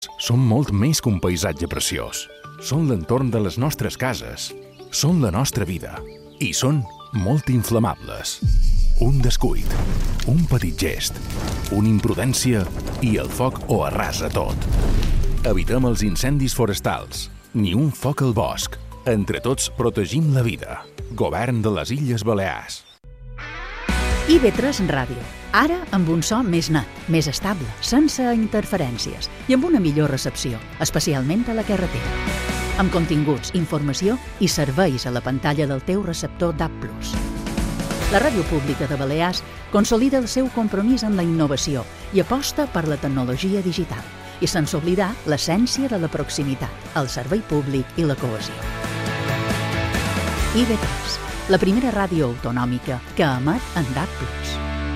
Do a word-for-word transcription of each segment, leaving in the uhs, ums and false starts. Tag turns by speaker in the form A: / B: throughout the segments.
A: Són molt més que un paisatge preciós. Són l'entorn de les nostres cases. Són la nostra vida. I són molt inflamables. Un descuit, un petit gest, una imprudència i el foc ho arrasa tot. Evitem els incendis forestals. Ni un foc al bosc. Entre tots protegim la vida. Govern de les Illes Balears.
B: I ve tres Ràdio. Ara amb un so més net, més estable, sense interferències i amb una millor recepció, especialment a la carretera. Amb continguts, informació i serveis a la pantalla del teu receptor D A B plus. La Ràdio Pública de Balears consolida el seu compromís amb la innovació i aposta per la tecnologia digital, i sense oblidar l'essència de la proximitat, el servei públic i la cohesió. I ve tres, la primera ràdio autonòmica que emet en D A B plus.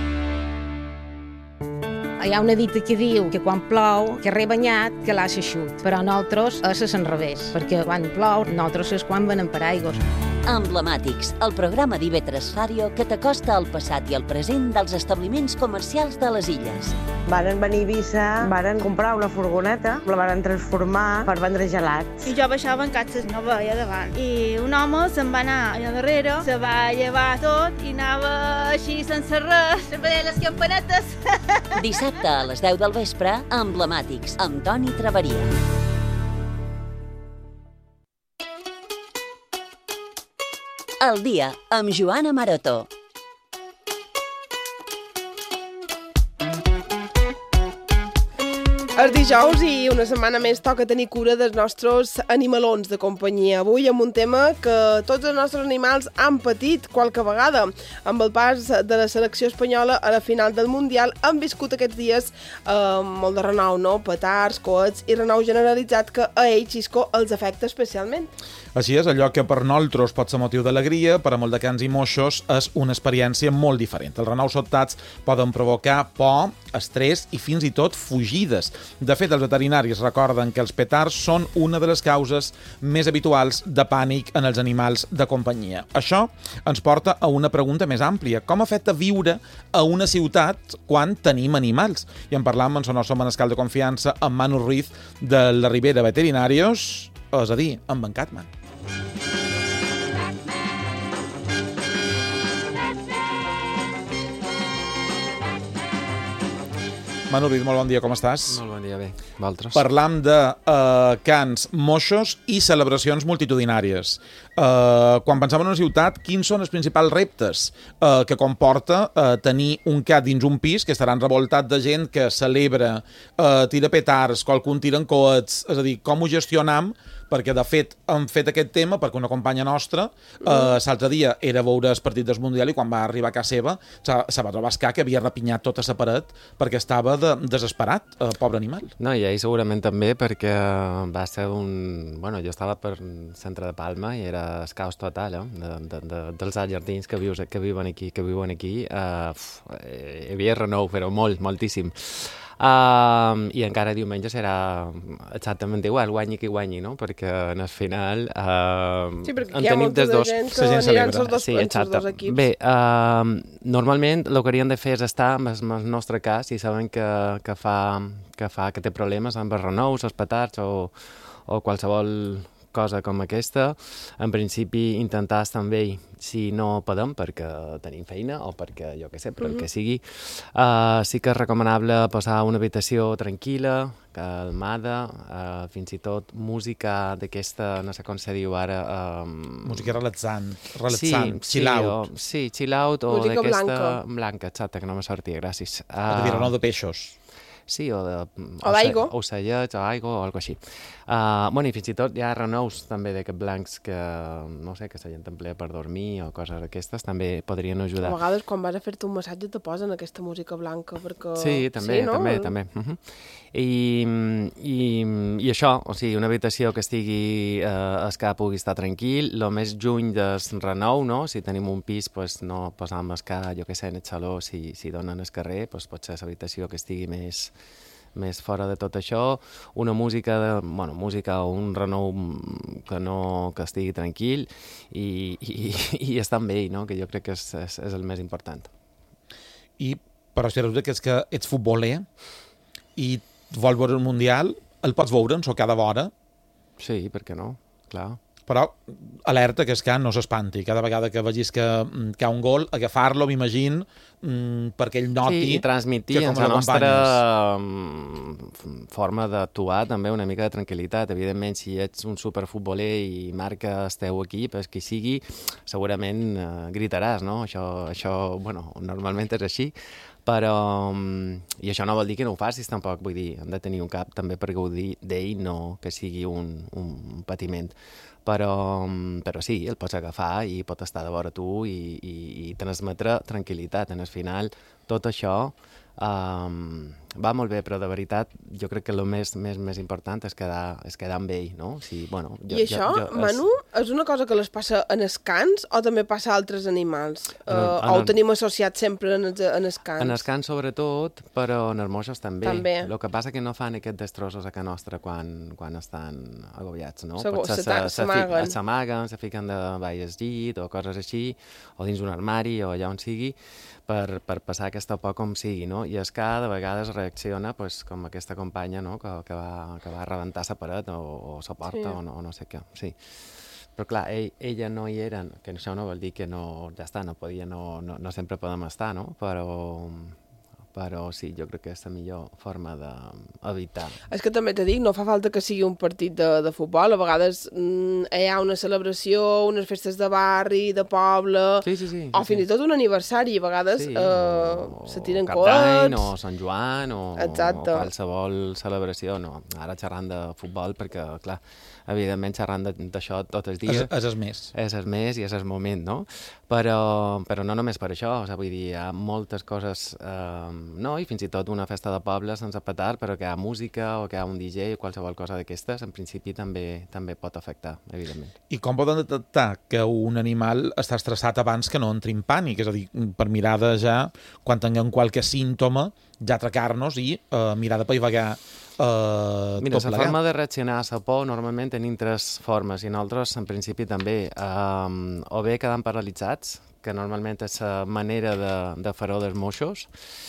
C: Hi ha una dita que diu que quan plou, que re banyat, que l'ha eixut. Però nosaltres és a l'enrevés, perquè quan plou, nosaltres és quan venen paraigües.
D: Emblemàtics, el programa d'I V tres Ràdio que t'acosta al passat i al present dels establiments comercials de les illes.
E: Varen venir a Eivissa, varen comprar una furgoneta, la varen transformar per vendre gelats.
F: I jo baixava en catxes, no veia davant. I un home se'n va anar allà darrere, se va llevar tot i anava així sense res, sempre deia les campanetes.
D: Dissabte a les deu del vespre, Emblemàtics, amb Toni Traveria. El dia amb Joana Maroto.
G: És dijous i una setmana més toca tenir cura dels nostres animalons de companyia. Avui amb un tema que tots els nostres animals han patit qualque vegada. Amb el pas de la selecció espanyola a la final del Mundial han viscut aquests dies eh, molt de renou, no? Petards, coets i renou generalitzat que a ells, Xisco, els afecta especialment.
H: Així és, allò que per nosaltres pot ser motiu d'alegria, per a molt de cans i moixos és una experiència molt diferent. Els renous sobtats poden provocar por, estrès i fins i tot fugides. De fet, els veterinaris recorden que els petards són una de les causes més habituals de pànic en els animals de companyia. Això ens porta a una pregunta més àmplia. Com afecta viure a una ciutat quan tenim animals? I en parlam amb el nostre manescal de confiança, amb Manu Ruiz, de la Ribera Veterinarios, és a dir, amb en Catman. Manu Ruiz, molt bon dia, com estàs?
I: Molt bon dia, bé. Valtres.
H: Parlam de uh, cans, moixos i celebracions multitudinàries. Uh, quan pensem en una ciutat, quins són els principals reptes uh, que comporta uh, tenir un cat dins un pis que estarà enrevoltat de gent que celebra, uh, tira petards, qualcun tira en coets, és a dir, com ho gestionam? Perquè, de fet, hem fet aquest tema perquè una companya nostra eh, l'altre dia era a veure el partit del Mundial i quan va arribar a casa seva se va trobar el cat que havia repinyat tota la paret perquè estava de, desesperat, eh, pobre animal.
I: No, i ell segurament també perquè va ser un... Bueno, jo estava per centre de Palma i era el caos total, eh? de, de, de, dels jardins que, vius, que viuen aquí, que viuen aquí. Uh, uf, hi havia renou, però molt, moltíssim. Uh, i encara diumenge serà exactament igual, guanyi qui guanyi, no? Perquè en el final uh,
G: sí, perquè hi ha molta de gent que aniran els dos,
I: sí,
G: els dos equips.
I: Bé, uh, normalment el que haurien de fer és estar en el, en el nostre cas i saben que, que, fa, que fa que té problemes amb els renous, els petards o, o qualsevol cosa com aquesta, en principi intentar estar amb ell si no podem perquè tenim feina o perquè, jo què sé, per el que sigui. Uh, sí que és recomanable passar una habitació tranquil·la, calmada, uh, fins i tot música d'aquesta, no sé com se diu ara... Um...
H: Música relaxant, relaxant,
I: sí,
H: chill
I: sí,
H: out.
I: O, sí, chill out o
G: música
I: d'aquesta...
G: blanca.
I: Blanca, exacte, que no me sortia, gràcies.
H: Uh... O de renou de peixos.
I: Sí, o de...
G: O d'aigua.
I: O ocellets, o aigua, o alguna cosa així. Uh, bueno, i fins i tot hi ha renous també d'aquests blancs que, no sé, que la gent emplea per dormir o coses d'aquestes, també podrien ajudar.
G: A vegades quan vas a fer-te un massatge te posen aquesta música blanca perquè...
I: Sí, també, sí, no? també, també. Uh -huh. I, i, I això, o sigui, una habitació que estigui, eh, es que pugui estar tranquil, el més lluny del renou, no? Si tenim un pis, pues, no posam el que, jo què sé, en el saló, si, si donen al carrer, pues, pot ser l'habitació que estigui més... més fora de tot això, una música, de, bueno, música o un renou que, no, que estigui tranquil i, i, i estar amb ell, no? Que jo crec que és, és, és el més important.
H: I, però si resulta que és que ets futboler i vol veure el Mundial, el pots veure en so cada vora.
I: Sí, per què no? Clar.
H: Però alerta que és que no s'espanti. Cada vegada que vegis que, que hi ha un gol, agafar-lo, m'imagino, perquè ell noti...
I: Sí, i transmitir en la nostra forma d'actuar també una mica de tranquil·litat. Evidentment, si ets un superfutboler i marca el teu equip, és qui sigui, segurament eh, gritaràs, no? Això, això, bueno, normalment és així, però... I això no vol dir que no ho facis, tampoc. Vull dir, hem de tenir un cap també per gaudir d'ell, no que sigui un, un patiment. Però, però sí, el pots agafar i pot estar de vora tu i, i, i transmetre tranquil·litat. En el final, tot això um, va molt bé, però de veritat jo crec que el més, més, més important és quedar, és quedar amb ell, no? Sí, bueno, jo,
G: I això,
I: jo, jo,
G: Manu, és una cosa que les passa en els cans o també passa a altres animals?
I: En,
G: uh,
I: en,
G: o ho tenim associat sempre en els, en els cans?
I: En els cans sobretot, però en els moixos també.
G: També.
I: El que passa que no fan aquests destrossos a casa nostra quan, quan estan agobiats, no?
G: Segur,
I: Potser
G: s'amaguen.
I: s'amaguen, se fiquen de baix al llit o coses així, o dins un armari o allà on sigui, per, per passar aquesta por com sigui, no? I el ca de vegades reacciona pues, com aquesta companya, no? que, que, va, que va rebentar la paret o, o la porta sí. o, no, o no sé què. Sí. Però clar, ell, ella no hi era, que això no vol dir que no, ja està, no podia, no, no, no sempre podem estar, no? Però, però sí, jo crec que és la millor forma d'evitar.
G: És que també te dic, no fa falta que sigui un partit de, de futbol, a vegades mm, hi ha una celebració, unes festes de barri, de poble,
I: sí, sí, sí,
G: o
I: sí,
G: fins
I: sí.
G: i tot un aniversari, a vegades
I: sí,
G: eh,
I: o,
G: se tiren
I: Cap d'Any,
G: coets.
I: o Sant Joan, o, o qualsevol celebració, no, ara xerrant de futbol, perquè, clar, evidentment xerrant d'això tot els dies.
H: És, és el més.
I: És el més i és el moment, no? Però, però no només per això, o sigui, vull dir, hi ha moltes coses, eh, no? I fins i tot una festa de poble sense petar, però que hi ha música o que hi ha un D J o qualsevol cosa d'aquestes, en principi també també pot afectar, evidentment.
H: I com poden detectar que un animal està estressat abans que no entri en pànic? És a dir, per mirar de ja, quan tinguem qualque símptoma, ja atracar-nos i eh, mirar de paivagar Uh,
I: Mira, la forma de reaccionar a la por normalment tenim tres formes i nosaltres en principi també um, o bé quedant paralitzats, que normalment és la manera de, de fer-ho dels moixos,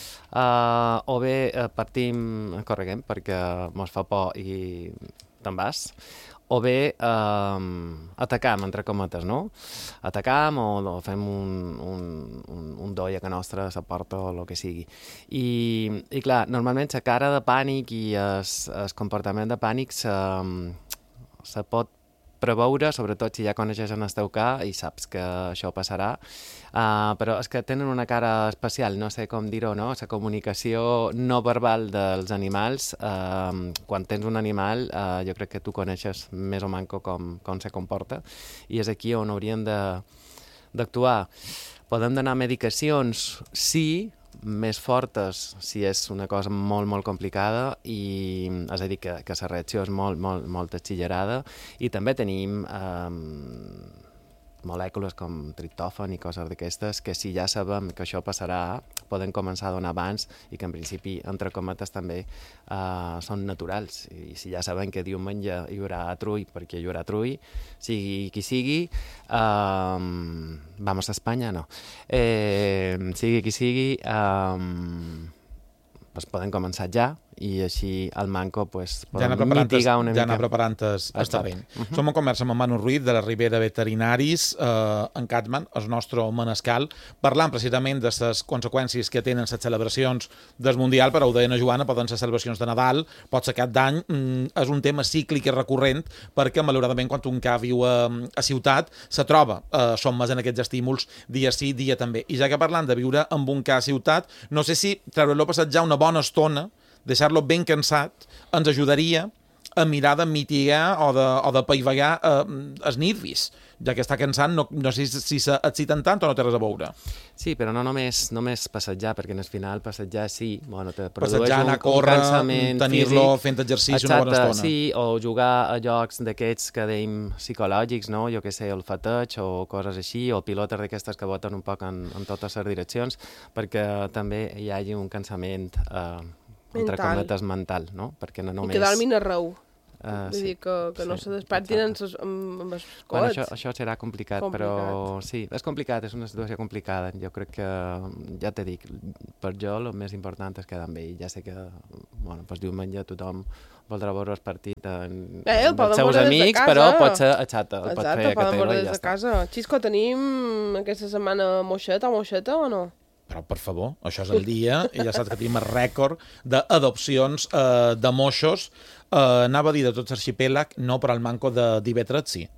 I: uh, o bé uh, partim, correguem perquè mos fa por i te'n vas, o bé eh, atacam, entre cometes, no? Atacam o, o fem un, un, un, un doi a casa nostra, a la porta o el que sigui. I, i clar, normalment la cara de pànic i el comportament de pànic se, se pot preveure, sobretot si ja coneixes el teu ca i saps que això passarà, uh, però és que tenen una cara especial, no sé com dir-ho, no? La comunicació no verbal dels animals, uh, quan tens un animal, uh, jo crec que tu coneixes més o manco com, com se comporta, i és aquí on hauríem d'actuar. Podem donar medicacions, sí, més fortes si és una cosa molt, molt complicada, i és a dir, que, que la reacció és molt, molt, molt exagerada, i també tenim eh, molècules com triptòfan i coses d'aquestes que si ja sabem que això passarà poden començar a donar abans i que en principi, entre cometes, també eh, són naturals, i si ja sabem que diumenge hi haurà trull perquè hi haurà trull, sigui qui sigui, eh, vamos a Espanya, no, eh, sigui qui sigui, eh, pues poden començar ja, i així al manco pues, podem ja mitigar una
H: ja
I: mica.
H: Ja anar preparant el terreny. Uh -huh. Som en conversa amb Manu Ruiz, de la Ribera Veterinaris, eh, en Catman, el nostre manescal, parlant precisament de les conseqüències que tenen les celebracions del Mundial. Però ho deia na Joana, poden ser celebracions de Nadal, pot ser Cap d'Any, mm, és un tema cíclic i recurrent, perquè malauradament quan un ca viu a, a ciutat se troba, eh, som més en aquests estímuls dia sí, dia també. I ja que parlant de viure amb un ca a ciutat, no sé si treure-lo passat ja una bona estona, deixar-lo ben cansat, ens ajudaria a mirar de mitigar o de, o de paivagar eh, els nervis. Ja que està cansant, no, no sé si s'exciten tant o no té res a veure.
I: Sí, però no només, només passejar, perquè en el final passejar sí, bueno, te produeix
H: passejar,
I: un,
H: anar a córrer,
I: un cansament
H: tenir-lo fent exercici una bona estona.
I: Sí, o jugar a jocs d'aquests que deim psicològics, no? Jo què sé, el fateig o coses així, o pilotes d'aquestes que boten un poc en, en totes les direccions, perquè també hi hagi un cansament eh, entre cometes mental, no? Perquè no només...
G: I que dormin arreu.
I: Uh,
G: Vull
I: sí,
G: dir que, que no
I: sí,
G: se despertin amb, amb, amb els coets.
I: Bueno, això, això serà complicat,
G: complicat,
I: però sí, és complicat, és una situació complicada. Jo crec que, ja t'he dit, per jo el més important és quedar amb ell. Ja sé que, bueno, pues diumenge tothom voldrà veure el partit en,
G: eh, el
I: amb els seus amics, de però pot ser a xata, el pot
G: Exacte,
I: fer a casa
G: veure
I: i
G: des
I: ja
G: de
I: està.
G: casa. Xisco, tenim aquesta setmana moixeta o moixeta o no?
H: Però, per favor, això és el dia, i ja saps que tenim el rècord d'adopcions eh, de moixos. Eh, anava a dir de tot l'arxipèlag, no, però el manco de d'Ivetres sí.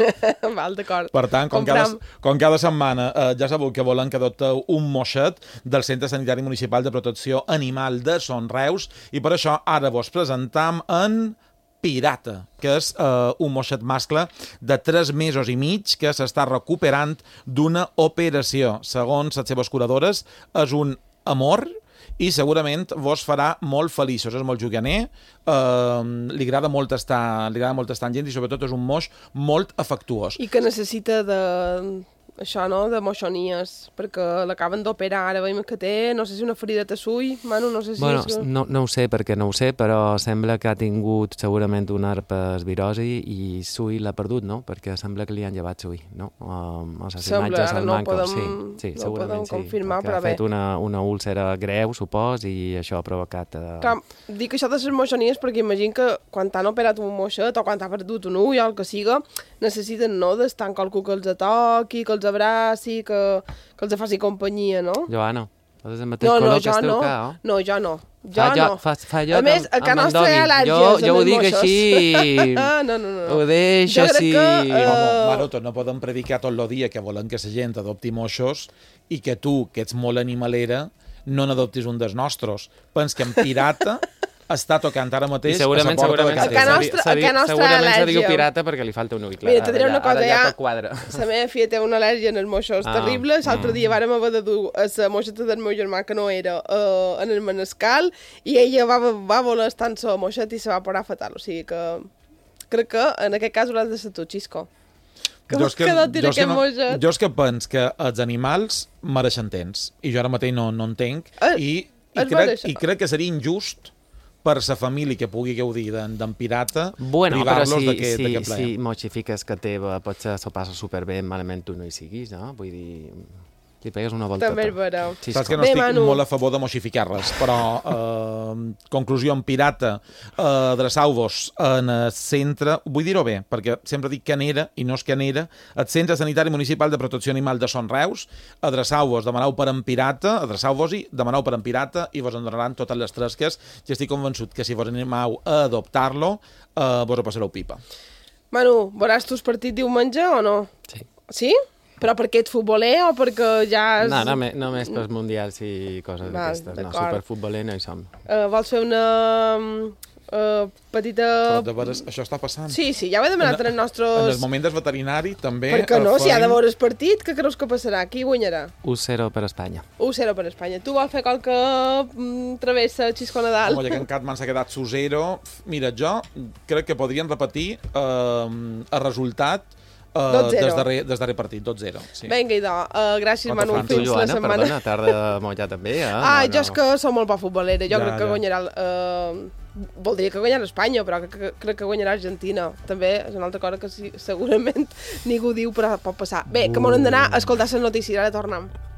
G: Val, d'acord.
H: Per tant, com cada, com cada setmana eh, ja sabeu que volen que adopteu un moixet del Centre Sanitari Municipal de Protecció Animal de Son Reus, i per això ara vos presentam en Pirata, que és eh, un moixet mascle de tres mesos i mig que s'està recuperant d'una operació. Segons les seves curadores, és un amor i segurament vos farà molt feliços. És molt juganer, eh, li agrada molt estar, li agrada molt estar amb gent i sobretot és un moix molt afectuós.
G: I que necessita de... això, no?, de moixonies, perquè l'acaben d'operar, ara veiem que té, no sé si una ferideta sull, Manu, no sé si...
I: Bueno,
G: és...
I: no, no ho sé, perquè no ho sé, però sembla que ha tingut segurament una herpes virosi i Sui l'ha perdut, no? Perquè sembla que li han llevat Sui, no? Um, a les
G: sembla,
I: imatges
G: ara
I: al
G: no
I: manco.
G: podem,
I: sí, sí,
G: no
I: segurament
G: podem
I: sí,
G: confirmar, però
I: ha
G: bé.
I: fet una, una úlcera greu, supos, i això ha provocat... Uh...
G: Clar, dic això de les moixonies perquè imagino que quan t'han operat un moixet o quan t'ha perdut un ull o el que siga, necessiten, no?, d'estar amb qualcú que els toqui, que els abraci, que, que els faci companyia, no?
I: Joana, és el mateix
G: no,
I: color
G: no,
I: que
G: jo
I: esteu
G: no.
I: ca, oh?
G: No, jo no. Jo
I: fa jo,
G: no.
I: Fa, fa jo
G: a més, a Can Nostra hi ha al·lèrgies
I: jo, jo ho
G: amb els
I: dic
G: moixos.
I: així,
G: no, no, no.
I: ho deixo
G: Jo crec
I: així.
G: que, uh...
H: Home, Maroto, no podem predicar tot el dia que volen que la gent adopti moixos i que tu, que ets molt animalera, no n'adoptis un dels nostres. Pens que en Pirata està tocant ara mateix
I: I segurament,
H: a la porta
I: segurament,
H: de
G: Can
H: casa.
G: Nostra- a Can Nostra
I: segurament se diu
G: al·lèrgia.
I: pirata perquè li falta un ull. Clar,
G: Mira, te diré una cosa,
I: ara
G: ja...
I: ja tot quadra.
G: La meva filla té una al·lèrgia en els moixos
I: Ah,
G: terrible. L'altre
I: mm.
G: dia vàrem haver de dur a la moixeta del meu germà, que no era, uh, en el manescal, i ella va, va voler estar en la moixeta i se va parar fatal. O sigui que crec que en aquest cas hauràs de ser tu, Xisco. Que
H: Jo és que,
G: que no
H: jo,
G: tira
H: és que
G: aquest
H: no,
G: moixet.
H: jo és que pens que els animals mereixen temps, i jo ara mateix no, no entenc,
G: Eh,
H: i, i,
G: es
H: crec,
G: mereix.
H: i crec que seria injust per la família que pugui gaudir d'en de, Pirata,
I: Bueno, però
H: privar-los
I: si,
H: d'aquest
I: si,
H: d'aquest plaer.
I: si moxifiques que teva potser s'ho passa superbé, malament tu no hi siguis, no? Vull dir, li pegues una voltota.
G: També és vera.
I: Sí,
H: Saps que no
G: Bé,
H: estic
G: Manu.
H: molt a favor de moxificar-les, però eh, conclusió en Pirata, eh, adreçau-vos en el centre, vull dir-ho bé, perquè sempre dic Canera i no és Canera, el Centre Sanitari Municipal de Protecció Animal de Son Reus, adreçau-vos, demaneu per en Pirata, adreçau-vos-hi, demaneu per en Pirata i vos en donaran totes les tresques, i estic convençut que si vos animeu a adoptar-lo, eh, vos ho passareu pipa.
G: Manu, veuràs tu el partit diumenge o no?
I: Sí.
G: Sí? Però perquè ets futboler o perquè ja... És...
I: No, només, només pels mundials i coses
G: Val,
I: d'aquestes. No,
G: d'acord.
I: superfutboler no hi som.
G: Uh, vols fer una uh, petita...
H: Però de veres, això està passant.
G: Sí, sí, ja ho he demanat en, en els nostres...
H: En el moment del veterinari també...
G: Per què no?
H: eh,
G: Si ha de
H: farem-
G: veure el partit, què creus que passarà? Qui guanyarà?
I: u zero per Espanya.
G: u zero per Espanya. Tu vols fer qualque mm, travessa Xisco Nadal?
H: Home, ja que en Catman s'ha quedat su zero, mira, jo crec que podrien repetir eh, el resultat eh,
G: dos zero.
H: des, darrer, des darrer partit, dos zero. Sí.
G: Vinga, idò. Uh, gràcies,
H: Contra
G: Manu.
H: França.
I: Tu,
G: Fins la
I: Joana,
G: setmana...
I: perdona, t'has de mullar també, eh?
G: Ah,
I: no,
G: jo és que som molt poc futbolera. Jo
H: Ja,
G: crec que
H: ja.
G: guanyarà... Uh, voldria que guanyara Espanya, però crec que, crec que guanyarà Argentina. També és una altra cosa que sí, segurament ningú diu, però pot passar. Bé, que m'ho hem d'anar a escoltar les notícies. Ara tornem.